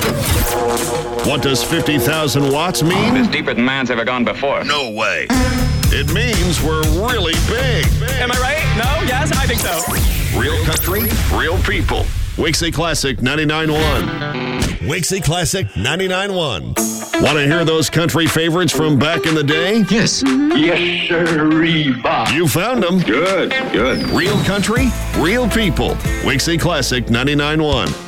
What does 50,000 watts mean? It's deeper than man's ever gone before. No way. It means we're really big. Am I right? No? Yes? I think so. Real country, real people. Wakesy Classic 99.1. Wakesy Classic 99.1. Want to hear those country favorites from back in the day? Yes. Yes, sir, Bob. You found them. Good. Real country, real people. Wakesy Classic 99.1.